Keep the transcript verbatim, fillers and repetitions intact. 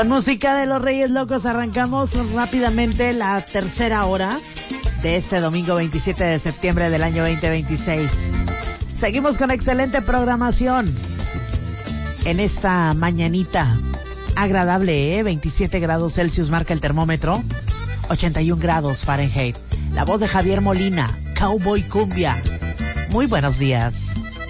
Con música de los Reyes Locos arrancamos rápidamente la tercera hora de este domingo veintisiete de septiembre del año veinte veintiséis. Seguimos con excelente programación en esta mañanita agradable, ¿eh? veintisiete grados Celsius marca el termómetro, ochenta y un grados Fahrenheit. La voz de Javier Molina, Cowboy Cumbia. Muy buenos días.